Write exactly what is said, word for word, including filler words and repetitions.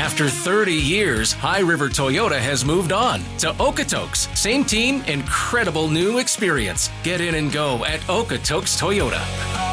After thirty years, High River Toyota has moved on to Okotoks. Same team, incredible new experience. Get in and go at Okotoks Toyota.